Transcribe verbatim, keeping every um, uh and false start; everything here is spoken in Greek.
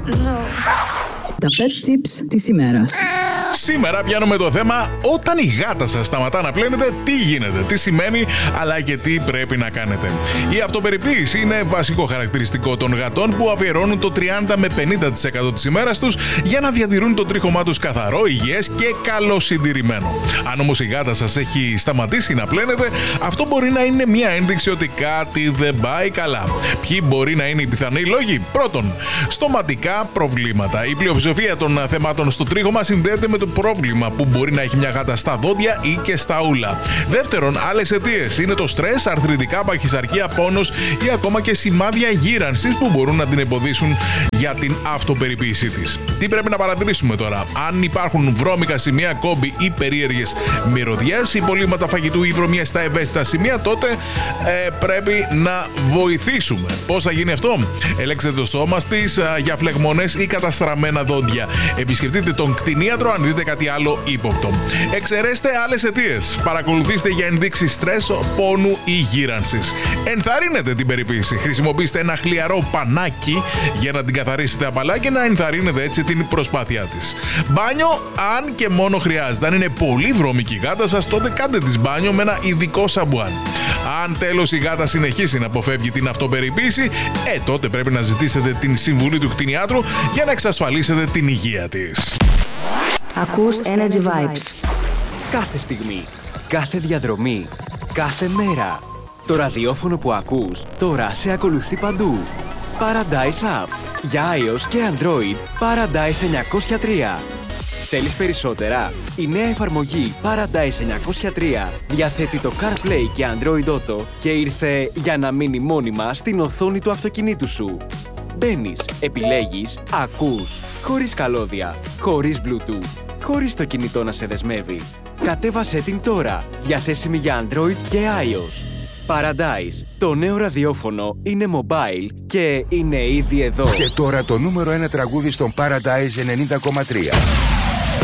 No. Τα pet tips της ημέρας. Σήμερα πιάνουμε το θέμα όταν η γάτα σας σταματά να πλένεται, τι γίνεται, τι σημαίνει, αλλά και τι πρέπει να κάνετε. Η αυτοπεριποίηση είναι βασικό χαρακτηριστικό των γατών που αφιερώνουν το τριάντα με πενήντα τοις εκατό της ημέρας τους για να διατηρούν το τρίχωμά τους καθαρό, υγιές και καλοσυντηρημένο. Αν όμως η γάτα σας έχει σταματήσει να πλένεται, αυτό μπορεί να είναι μια ένδειξη ότι κάτι δεν πάει καλά. Ποιοι μπορεί να είναι οι πιθανοί λόγοι? Πρώτον, στοματικά προβλήματα. Η πλειοψηφία των θεμάτων στο τρίχωμα συνδέεται με το πρόβλημα που μπορεί να έχει μια γάτα στα δόντια ή και στα ούλα. Δεύτερον, άλλες αιτίες είναι το στρες, αρθριτικά, παχυσαρκία, πόνος ή ακόμα και σημάδια γύρανσης που μπορούν να την εμποδίσουν για την αυτοπεριποίησή της. Τι πρέπει να παρατηρήσουμε τώρα? Αν υπάρχουν βρώμικα σημεία, κόμπι ή περίεργες μυρωδιές, υπολείμματα φαγητού ή βρωμιές στα ευαίσθητα σημεία, τότε ε, πρέπει να βοηθήσουμε. Πώς θα γίνει αυτό? Ελέγξτε το σώμα της για φλεγμονές ή καταστραμμένα δόντια. Επισκεφτείτε τον κτηνίατρο αν δείτε κάτι άλλο ύποπτο. Εξαιρέστε άλλες αιτίες. Παρακολουθήστε για ενδείξεις στρες, πόνου ή γύρανσης. Ενθαρρύνετε την περιποίηση. Χρησιμοποιήστε ένα χλιαρό πανάκι για να την καθαρίσετε απαλά και να ενθαρρύνετε έτσι την προσπάθειά της. Μπάνιο, αν και μόνο χρειάζεται. Αν είναι πολύ βρώμικη η γάτα σας, τότε κάντε της μπάνιο με ένα ειδικό σαμπουάν. Αν τέλος η γάτα συνεχίσει να αποφεύγει την αυτοπεριποίηση, ε, τότε πρέπει να ζητήσετε την συμβουλή του κτηνιάτρου για να εξασφαλίσετε την υγεία της. Ακούς Energy Vibes. Κάθε στιγμή, κάθε διαδρομή, κάθε μέρα. Το ραδιόφωνο που ακούς τώρα σε ακολουθεί παντού. Paradise App. Για iOS και Android, Paradise εννιακόσια τρία. Θέλεις περισσότερα? Η νέα εφαρμογή Paradise εννιακόσια τρία διαθέτει το CarPlay και Android Auto και ήρθε για να μείνει μόνιμα στην οθόνη του αυτοκινήτου σου. Μπαίνεις, επιλέγεις, ακούς, χωρίς καλώδια, χωρίς Bluetooth, χωρίς το κινητό να σε δεσμεύει. Κατέβασέ την τώρα, διαθέσιμη για Android και iOS. Paradise, το νέο ραδιόφωνο είναι mobile και είναι ήδη εδώ. Και τώρα το νούμερο ένα τραγούδι στον Paradise ενενήντα κόμμα τρία.